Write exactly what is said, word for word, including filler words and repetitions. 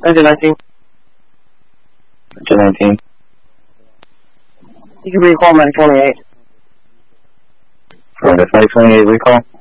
Engine nineteen. Engine nineteen. You can recall Medic twenty-eight. For the Flight twenty-eight recall.